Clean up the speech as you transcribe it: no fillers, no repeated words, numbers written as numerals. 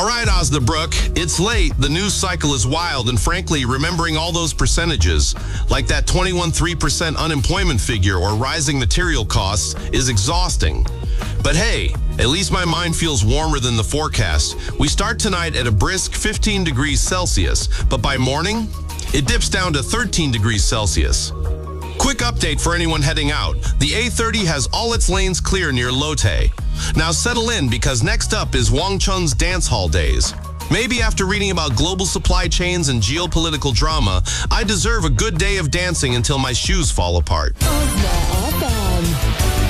All right, Osnabrück, it's late, the news cycle is wild, and frankly, remembering all those percentages, like that 21.3% unemployment figure or rising material costs, is exhausting. But hey, at least my mind feels warmer than the forecast. We start tonight at a brisk 15 degrees Celsius, but by morning, it dips down to 13 degrees Celsius. Quick update for anyone heading out. The A30 has all its lanes clear near Lotte. Now settle in, because next up is Wangchun's dance hall days. Maybe after reading about global supply chains and geopolitical drama, I deserve a good day of dancing until my shoes fall apart.